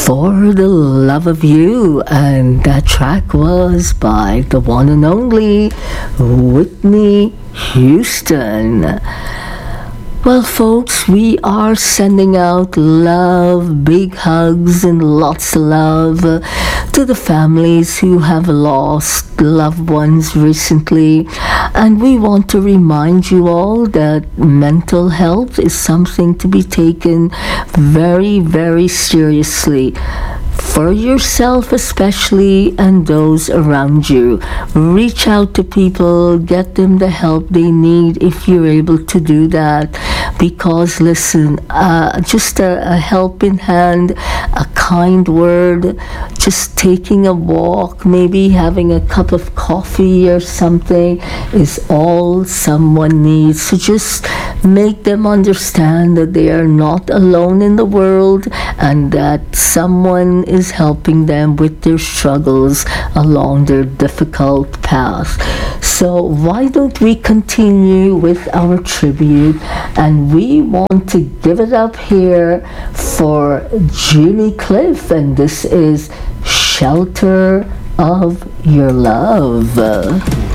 For the Love of You, and that track was by the one and only Whitney Houston. Well, folks, we are sending out love, big hugs, and lots of love to the families who have lost loved ones recently. And we want to remind you all that mental health is something to be taken very, very seriously. For yourself especially, and those around you. Reach out to people, get them the help they need if you're able to do that. Because listen, just a helping hand, a kind word, just taking a walk, maybe having a cup of coffee or something is all someone needs. So just make them understand that they are not alone in the world and that someone is helping them with their struggles along their difficult path. So why don't we continue with our tribute, and we want to give it up here for Julie Cliff, and this is Shelter of Your Love.